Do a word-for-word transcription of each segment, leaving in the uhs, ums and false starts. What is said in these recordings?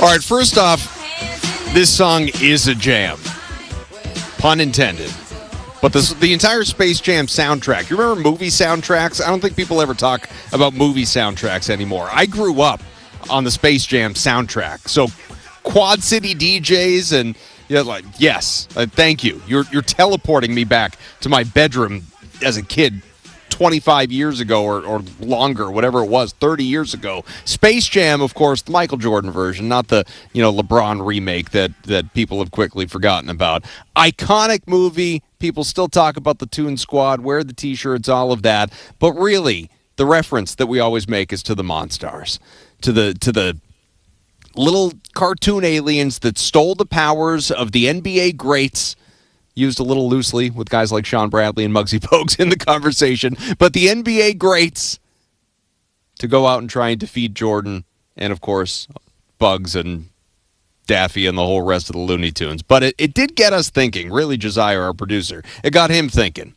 All right, first off, this song is a jam. Pun intended. But this, the entire Space Jam soundtrack, you remember movie soundtracks? I don't think people ever talk about movie soundtracks anymore. I grew up on the Space Jam soundtrack. So Quad City D Js and, you know, like, yes, uh, thank you. You're, you're teleporting me back to my bedroom as a kid twenty-five years ago or, or longer, whatever it was, thirty years ago. Space Jam, of course, the Michael Jordan version, not the, you know, LeBron remake that, that people have quickly forgotten about. Iconic movie. People still talk about the Toon Squad, wear the T-shirts, all of that. But really, the reference that we always make is to the Monstars, to the to the little cartoon aliens that stole the powers of the N B A greats, used a little loosely with guys like Sean Bradley and Muggsy Bogues in the conversation, but the N B A greats to go out and try and defeat Jordan and, of course, Bugs and Daffy and the whole rest of the Looney Tunes. But it, it did get us thinking, really, Josiah, our producer. It got him thinking.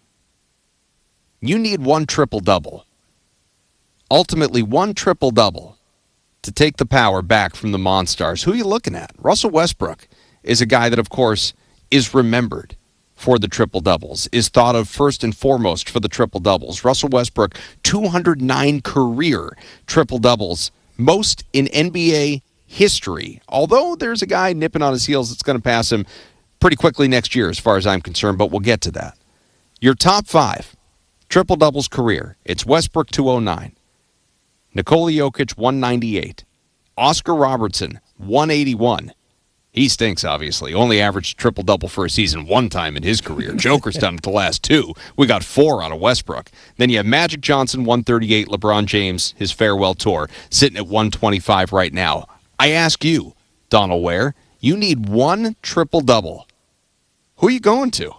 You need one triple-double. Ultimately, one triple-double to take the power back from the Monstars. Who are you looking at? Russell Westbrook is a guy that, of course, is remembered for the triple-doubles, is thought of first and foremost for the triple-doubles. Russell Westbrook, two hundred nine career triple-doubles, most in N B A history. Although there's a guy nipping on his heels that's going to pass him pretty quickly next year as far as I'm concerned, but we'll get to that. Your top five triple-doubles career, it's Westbrook two oh nine, Nikola Jokic one ninety-eight, Oscar Robertson one eighty-one. He stinks, obviously. Only averaged triple-double for a season one time in his career. Joker's done it the last two. We got four out of Westbrook. Then you have Magic Johnson, one thirty-eight. LeBron James, his farewell tour, sitting at one twenty-five right now. I ask you, Donald Ware, you need one triple-double. Who are you going to?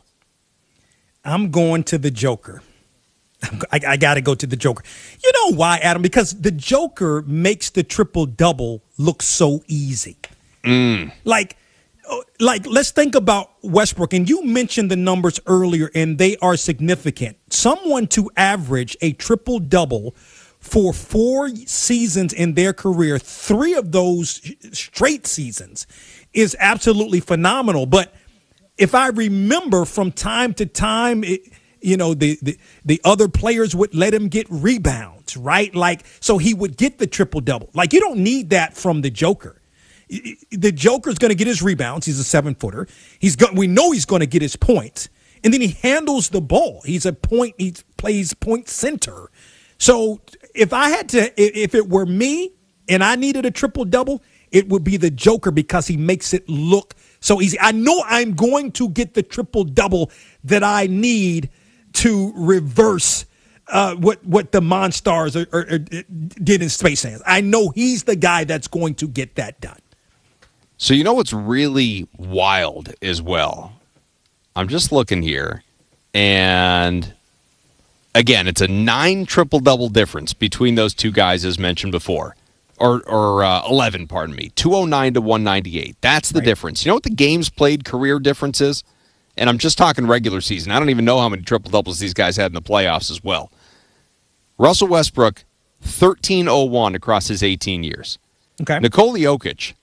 I'm going to the Joker. I, I got to go to the Joker. You know why, Adam? Because the Joker makes the triple-double look so easy. Mm. Like, like, let's think about Westbrook. And you mentioned the numbers earlier, and they are significant. Someone to average a triple-double for four seasons in their career, three of those straight seasons, is absolutely phenomenal. But if I remember from time to time, it, you know, the, the, the other players would let him get rebounds, right? Like, so he would get the triple-double. Like, you don't need that from the Joker. The Joker's going to get his rebounds. He's a seven-footer. He's go- We know he's going to get his points. And then he handles the ball. He's a point. He plays point center. So if I had to, if it were me and I needed a triple-double, it would be the Joker because he makes it look so easy. I know I'm going to get the triple-double that I need to reverse uh, what what the Monstars are, are, are, did in Space Jam. I know he's the guy that's going to get that done. So you know what's really wild as well? I'm just looking here, and again, it's a nine triple-double difference between those two guys as mentioned before. Or or uh, eleven, pardon me. two oh nine to one ninety-eight. That's the right. difference. You know what the games played career difference is? And I'm just talking regular season. I don't even know how many triple-doubles these guys had in the playoffs as well. Russell Westbrook, thirteen oh one across his eighteen years. Okay. Nikola Jokic,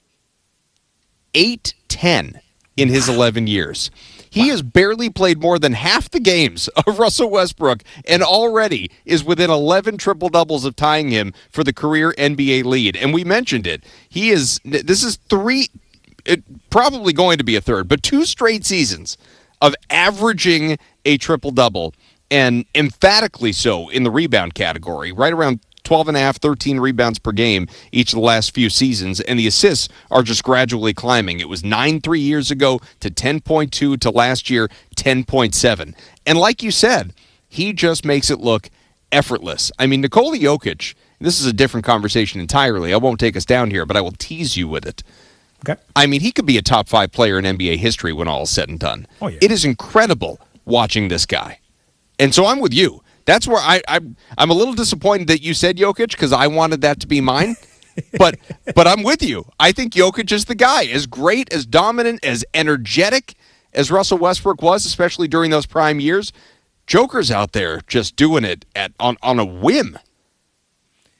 eight ten in his eleven years. He wow. has barely played more than half the games of Russell Westbrook and already is within eleven triple-doubles of tying him for the career N B A lead. And we mentioned it. He is, this is three, it, probably going to be a third, but two straight seasons of averaging a triple-double, and emphatically so in the rebound category, right around twelve and a half, thirteen rebounds per game each of the last few seasons, and the assists are just gradually climbing. It was nine three years ago to ten point two to last year, ten point seven. And like you said, he just makes it look effortless. I mean, Nikola Jokic, this is a different conversation entirely. I won't take us down here, but I will tease you with it. Okay. I mean, he could be a top five player in N B A history when all is said and done. Oh, yeah. It is incredible watching this guy. And so I'm with you. That's where I, I, I'm a little disappointed that you said Jokic because I wanted that to be mine. But but I'm with you. I think Jokic is the guy. As great, as dominant, as energetic as Russell Westbrook was, especially during those prime years, Joker's out there just doing it at on, on a whim.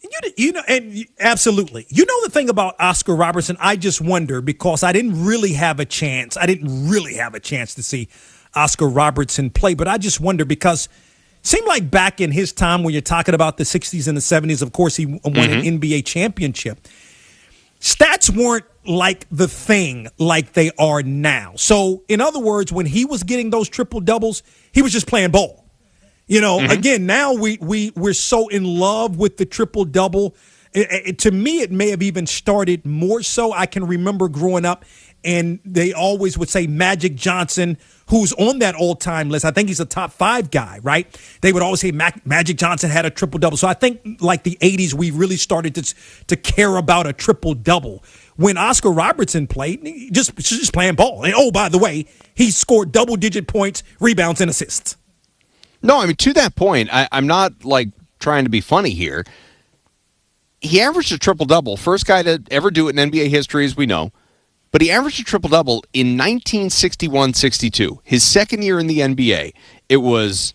You, you know, and absolutely. You know the thing about Oscar Robertson, I just wonder because I didn't really have a chance. I didn't really have a chance to see Oscar Robertson play, but I just wonder because it seemed like back in his time when you're talking about the sixties and the seventies, of course, he won mm-hmm. an N B A championship. Stats weren't like the thing like they are now. So, in other words, when he was getting those triple doubles, he was just playing ball. You know, mm-hmm. again, now we, we, we're so in love with the triple-double. It, it, to me, it may have even started more so. I can remember growing up, and they always would say Magic Johnson, who's on that all-time list. I think he's a top five guy, right? They would always say Mac- Magic Johnson had a triple-double. So I think like the eighties, we really started to, to care about a triple-double. When Oscar Robertson played, he just, just playing ball. And, oh, by the way, he scored double-digit points, rebounds, and assists. No, I mean, to that point, I, I'm not, like, trying to be funny here. He averaged a triple-double. First guy to ever do it in N B A history, as we know. But he averaged a triple-double in nineteen sixty-one sixty-two. His second year in the N B A, it was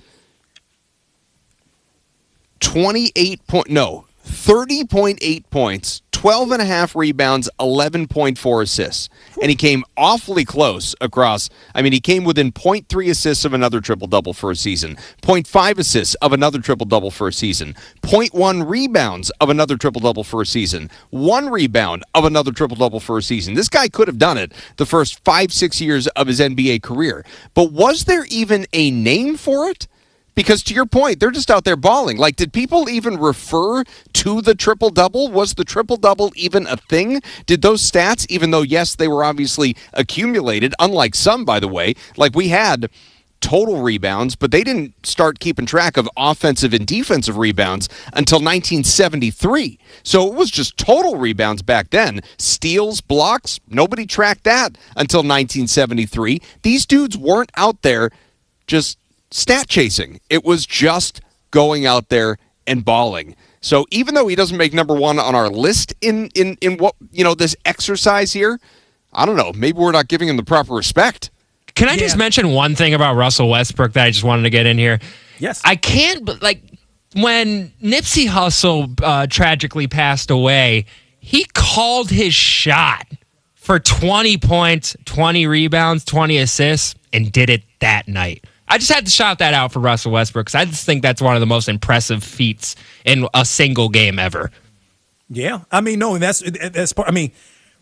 twenty-eight point, no, thirty point eight points, twelve and a half rebounds, eleven point four assists. And he came awfully close across. I mean, he came within zero point three assists of another triple-double for a season, zero point five assists of another triple-double for a season, zero point one rebounds of another triple-double for a season, one rebound of another triple-double for a season. This guy could have done it the first five, six years of his N B A career. But was there even a name for it? Because to your point, they're just out there balling. Like, did people even refer to the triple-double? Was the triple-double even a thing? Did those stats, even though, yes, they were obviously accumulated, unlike some, by the way, like we had total rebounds, but they didn't start keeping track of offensive and defensive rebounds until nineteen seventy-three. So it was just total rebounds back then. Steals, blocks, nobody tracked that until nineteen seventy-three. These dudes weren't out there just stat chasing. It was just going out there and balling. So even though he doesn't make number one on our list in, in, in what, you know, this exercise here, I don't know, maybe we're not giving him the proper respect. Can I yeah. just mention one thing about Russell Westbrook that I just wanted to get in here? Yes. I can't, but like, when Nipsey Hussle uh, tragically passed away, he called his shot for twenty points, twenty rebounds, twenty assists, and did it that night. I just had to shout that out for Russell Westbrook because I just think that's one of the most impressive feats in a single game ever. Yeah, I mean, no, and that's that's part. I mean,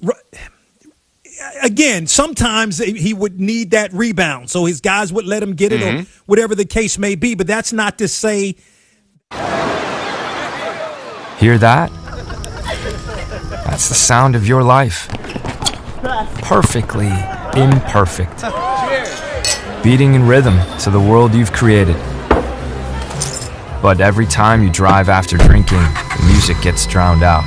again, sometimes he would need that rebound, so his guys would let him get it, mm-hmm. or whatever the case may be. But that's not to say. Hear that? That's the sound of your life. Perfectly imperfect. Beating in rhythm to the world you've created. But every time you drive after drinking, the music gets drowned out.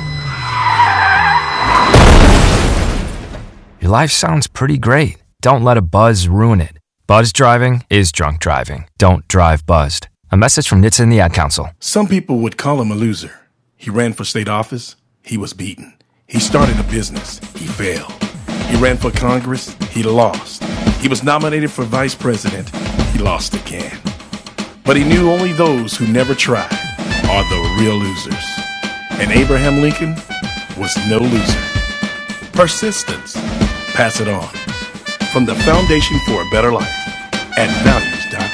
Your life sounds pretty great. Don't let a buzz ruin it. Buzz driving is drunk driving. Don't drive buzzed. A message from N H T S A and the Ad Council. Some people would call him a loser. He ran for state office. He was beaten. He started a business. He failed. He ran for Congress. He lost. He was nominated for vice president. He lost again. But he knew only those who never tried are the real losers. And Abraham Lincoln was no loser. Persistence. Pass it on. From the Foundation for a Better Life at values dot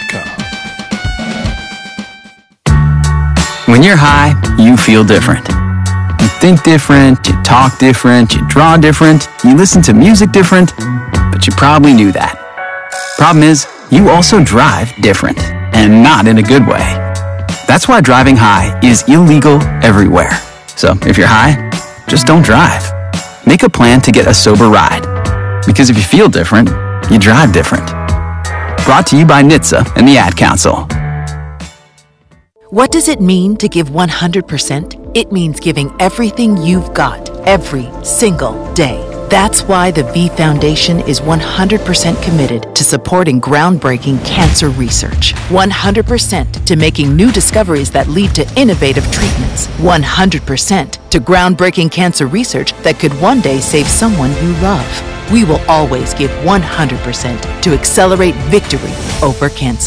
com. When you're high, you feel different. You think different, you talk different, you draw different, you listen to music different, but you probably knew that. Problem is, you also drive different, and not in a good way. That's why driving high is illegal everywhere. So if you're high, just don't drive. Make a plan to get a sober ride. Because if you feel different, you drive different. Brought to you by N H T S A and the Ad Council. What does it mean to give one hundred percent? It means giving everything you've got, every single day. That's why the V Foundation is one hundred percent committed to supporting groundbreaking cancer research. one hundred percent to making new discoveries that lead to innovative treatments. one hundred percent to groundbreaking cancer research that could one day save someone you love. We will always give one hundred percent to accelerate victory over cancer.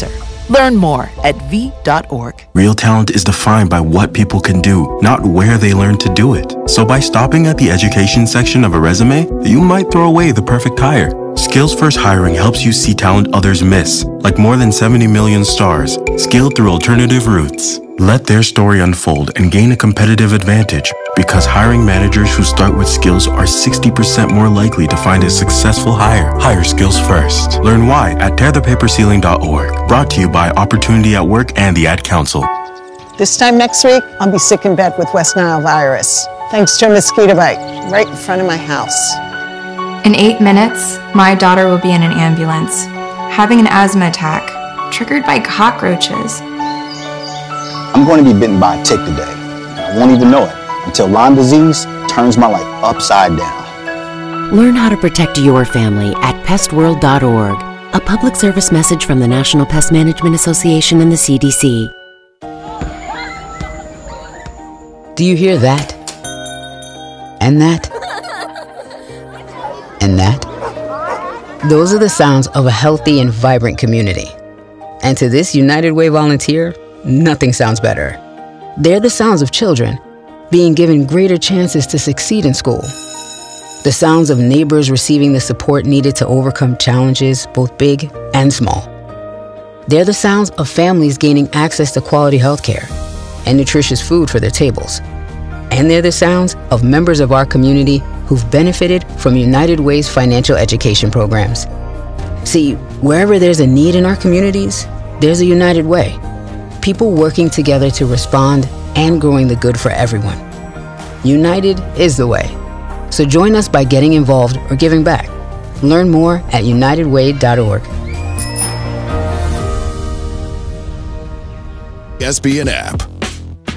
Learn more at v dot org. Real talent is defined by what people can do, not where they learn to do it. So by stopping at the education section of a resume, you might throw away the perfect hire. Skills First Hiring helps you see talent others miss, like more than seventy million stars, scaled through alternative routes. Let their story unfold and gain a competitive advantage, because hiring managers who start with skills are sixty percent more likely to find a successful hire. Hire skills first. Learn why at tear the paper ceiling dot org. Brought to you by Opportunity at Work and the Ad Council. This time next week, I'll be sick in bed with West Nile virus, thanks to a mosquito bite right in front of my house. In eight minutes, my daughter will be in an ambulance, having an asthma attack, triggered by cockroaches. I'm going to be bitten by a tick today. I won't even know it until Lyme disease turns my life upside down. Learn how to protect your family at pest world dot org. A public service message from the National Pest Management Association and the C D C. Do you hear that? And that? And that? Those are the sounds of a healthy and vibrant community. And to this United Way volunteer, nothing sounds better. They're the sounds of children being given greater chances to succeed in school. The sounds of neighbors receiving the support needed to overcome challenges, both big and small. They're the sounds of families gaining access to quality healthcare and nutritious food for their tables. And they're the sounds of members of our community who've benefited from United Way's financial education programs. See, wherever there's a need in our communities, there's a United Way. People working together to respond and growing the good for everyone. United is the way. So join us by getting involved or giving back. Learn more at united way dot org. S B N app.